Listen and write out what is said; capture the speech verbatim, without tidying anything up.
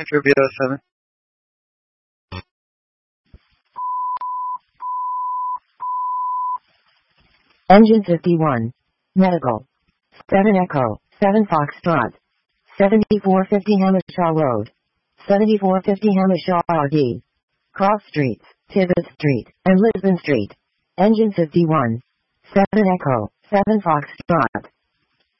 for B O seven. Engine fifty-one. Medical. seven Echo, seven Foxtrot. seventy-four fifty Hamashaw Road. seventy-four fifty Hamashaw R D. Cross Streets, Tibbetts Street, and Lisbon Street. Engine fifty-one. seven Echo, seven Foxtrot.